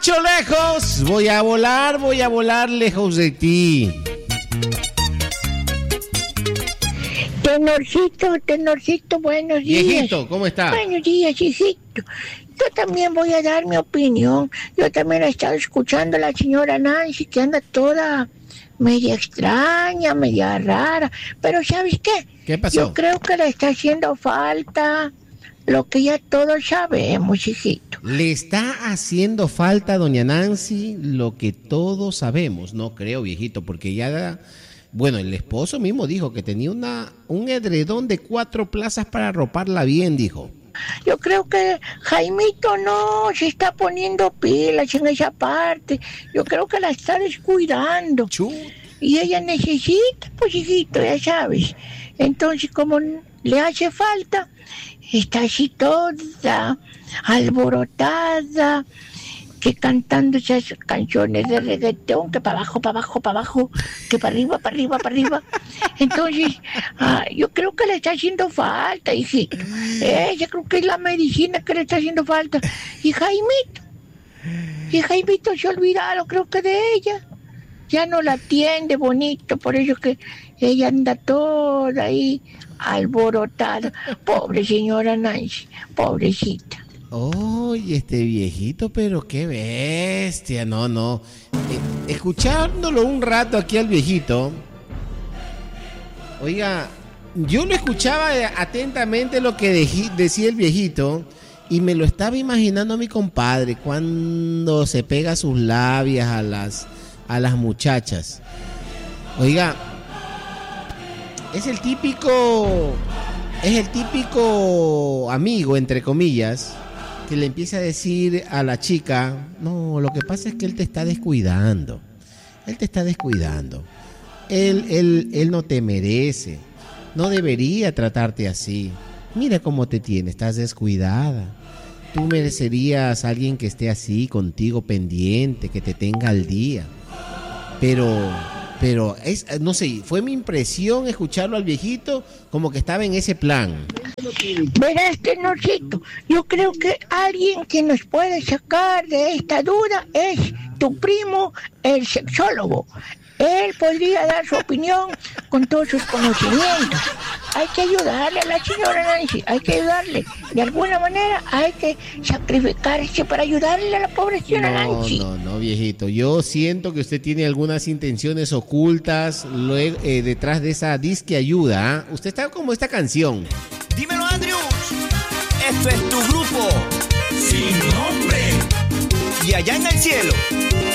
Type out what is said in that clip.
marcho lejos, voy a volar lejos de ti. Tenorcito, buenos días. Viejito, ¿cómo está? Buenos días, hijito. Yo también voy a dar mi opinión. Yo también he estado escuchando a la señora Nancy, que anda toda media extraña, media rara. Pero ¿sabes qué? ¿Qué pasó? Yo creo que le está haciendo falta lo que ya todos sabemos, hijito. ¿Le está haciendo falta a doña Nancy lo que todos sabemos? No creo, viejito, porque ya... Bueno, el esposo mismo dijo que tenía un edredón de 4 plazas para arroparla bien, dijo. Yo creo que Jaimito no se está poniendo pilas en esa parte. Yo creo que la está descuidando. Y ella necesita, pues hijito, ya sabes. Entonces, como le hace falta, está así toda alborotada, que cantando esas canciones de reggaetón, que para abajo, que para arriba. Entonces, yo creo que le está haciendo falta, hijito. Yo creo que es la medicina que le está haciendo falta. Y Jaimito se ha olvidado, creo que de ella. Ya no la atiende bonito, por eso que ella anda toda ahí alborotada. Pobre señora Nancy, pobrecita. Oye, este viejito, pero qué bestia, no. Escuchándolo un rato aquí al viejito, oiga, yo lo escuchaba atentamente lo que decía el viejito y me lo estaba imaginando a mi compadre cuando se pega sus labias a las muchachas. Oiga, es el típico amigo, entre comillas, que le empieza a decir a la chica, no, lo que pasa es que él te está descuidando. Él no te merece. No debería tratarte así. Mira cómo te tiene, estás descuidada. Tú merecerías a alguien que esté así contigo pendiente, que te tenga al día. Pero no sé, fue mi impresión escucharlo al viejito como que estaba en ese plan. Verás, Tenorcito, yo creo que alguien que nos puede sacar de esta duda es tu primo, el sexólogo. Él podría dar su opinión con todos sus conocimientos. Hay que ayudarle a la señora Nancy, hay que ayudarle. De alguna manera hay que sacrificarse para ayudarle a la pobre señora Nancy. No, viejito. Yo siento que usted tiene algunas intenciones ocultas detrás de esa disque ayuda. Usted está como esta canción. Dímelo, Andrews. Esto es tu grupo. Sin nombre. Y allá en el cielo.